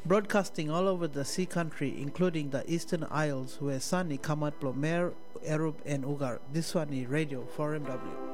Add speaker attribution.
Speaker 1: broadcasting all over the sea country, including the Eastern Isles, where Sani Kamat Plomer, Erub, and Ugar. This one is Radio 4MW.